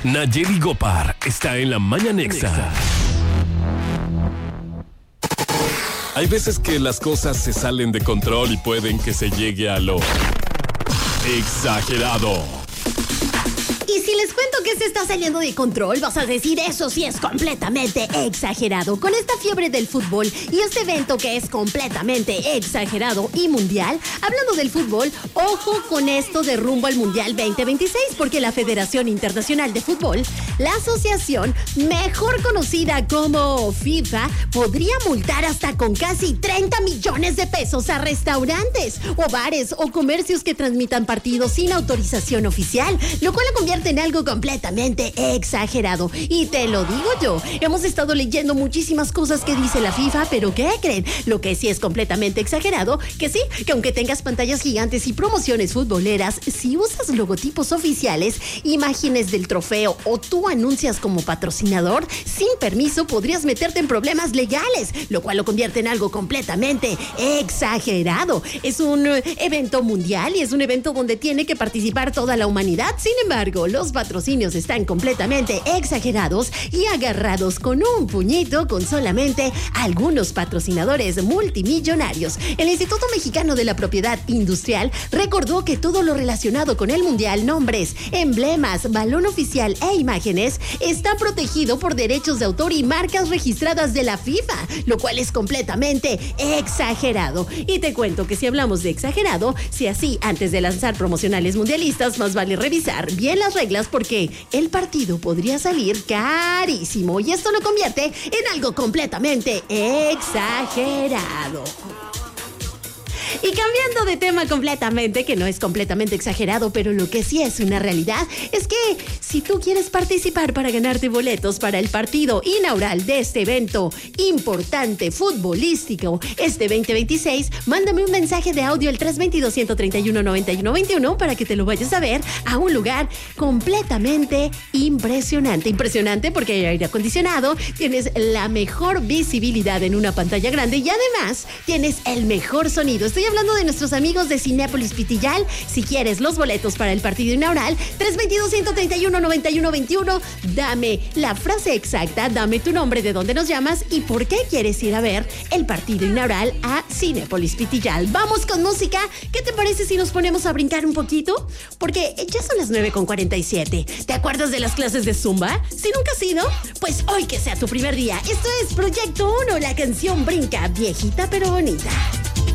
Nayeli Gopar está en la Mañanexa. Hay veces que las cosas se salen de control y pueden que se llegue a lo exagerado. Y si les cuento que se está saliendo de control, vas a decir eso sí es completamente exagerado. Con esta fiebre del fútbol y este evento que es completamente exagerado y mundial, hablando del fútbol, ojo con esto de rumbo al Mundial 2026, porque la Federación Internacional de Fútbol, la asociación mejor conocida como FIFA, podría multar hasta con casi 30 millones de pesos a restaurantes o bares o comercios que transmitan partidos sin autorización oficial, lo cual lo convierte en algo completamente exagerado. Y te lo digo yo, hemos estado leyendo muchísimas cosas que dice la FIFA, pero ¿qué creen? Lo que sí es completamente exagerado, que sí, que aunque tengas pantallas gigantes y promociones futboleras, si usas logotipos oficiales, imágenes del trofeo o tú anuncias como patrocinador, sin permiso podrías meterte en problemas legales, lo cual lo convierte en algo completamente exagerado. Es un evento mundial y es un evento donde tiene que participar toda la humanidad. Sin embargo, los patrocinios están completamente exagerados y agarrados con un puñito con solamente algunos patrocinadores multimillonarios. El Instituto Mexicano de la Propiedad Industrial recordó que todo lo relacionado con el mundial, nombres, emblemas, balón oficial e imágenes, está protegido por derechos de autor y marcas registradas de la FIFA, lo cual es completamente exagerado. Y te cuento que si hablamos de exagerado, si así antes de lanzar promocionales mundialistas, más vale revisar bien las reglas, porque el partido podría salir carísimo y esto lo convierte en algo completamente exagerado. Y cambiando de tema completamente, que no es completamente exagerado, pero lo que sí es una realidad, es que si tú quieres participar para ganarte boletos para el partido inaugural de este evento importante futbolístico, este 2026, mándame un mensaje de audio al 322-131-9121 para que te lo vayas a ver a un lugar completamente impresionante. Impresionante porque hay aire acondicionado, tienes la mejor visibilidad en una pantalla grande y además tienes el mejor sonido. Estoy hablando de nuestros amigos de Cinépolis Pitillal. Si quieres los boletos para el partido inaugural, 322-131-9121, dame la frase exacta, dame tu nombre, de dónde nos llamas y por qué quieres ir a ver el partido inaugural a Cinépolis Pitillal. Vamos con música. ¿Qué te parece si nos ponemos a brincar un poquito? Porque ya son las 9:47. ¿Te acuerdas de las clases de Zumba? Si nunca has ido, pues hoy que sea tu primer día. Esto es Proyecto 1, la canción Brinca, viejita pero bonita.